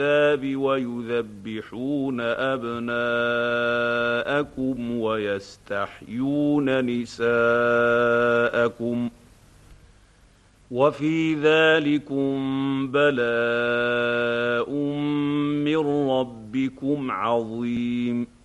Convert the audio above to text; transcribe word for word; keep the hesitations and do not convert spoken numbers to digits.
ويذبحون أبناءكم ويستحيون نساءكم وفي ذلكم بلاء من ربكم عظيم